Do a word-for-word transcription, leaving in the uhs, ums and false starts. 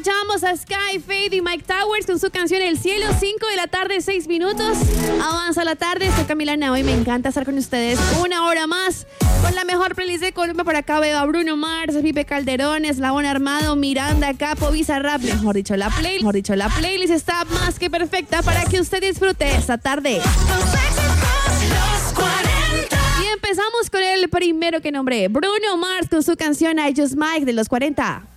escuchábamos a Sky, Fade y Mike Towers con su canción El Cielo, cinco de la tarde, seis minutos. Avanza la tarde, soy Camila Nao y me encanta estar con ustedes una hora más con la mejor playlist de Colombia. Por acá veo a Bruno Mars, Pipe Calderón, Eslabón Armado, Miranda, Capo, Bizarrap. Mejor dicho, la play, mejor dicho, la playlist está más que perfecta para que usted disfrute esta tarde. Y empezamos con el primero que nombré, Bruno Mars con su canción I Just Mike de los cuarenta.